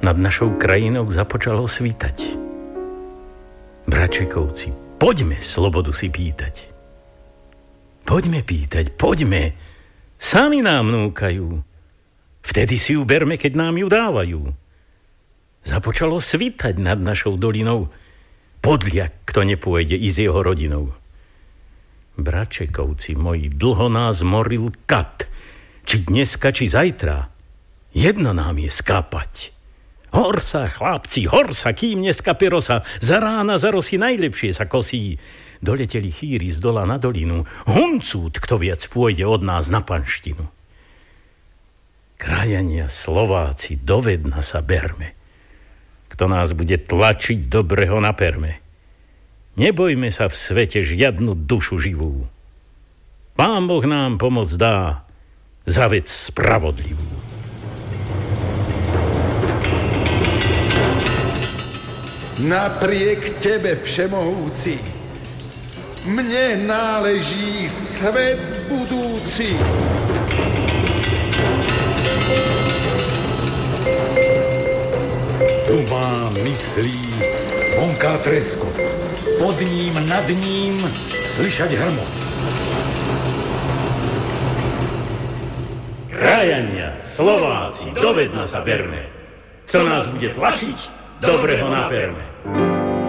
nad našou krajinou započalo svítať. Bračekovci, poďme slobodu si pýtať. Poďme pýtať, poďme. Sami nám núkajú. Vtedy si ju berme, keď nám ju dávajú. Započalo svítať nad našou dolinou. Podľak, kto nepôjde i s jeho rodinou. Bračekovci moji, dlho nás moril kat. Či dneska, či zajtra. Jedno nám je skapať. Hor sa, chlapci, hor sa, kým neskape rosa. Za rána, za rosy najlepšie sa kosí. Doleteli chýry z dola na dolinu. Huncút, kto viac pôjde od nás na panštinu. Krajania, Slováci, dovedna sa berme. Kto nás bude tlačiť, dobrého naperme. Nebojme sa v svete žiadnu dušu živú. Pán Boh nám pomoc dá za vec spravodlivú. Napriek tebe, všemohúci, mne náleží svet budúci. Tu mám myslí vonká treskot, pod ním, nad ním slyšať hrmot. Krajania, Slováci, dovedna sa berme. Kto nás bude tlačiť, dobrého naperme.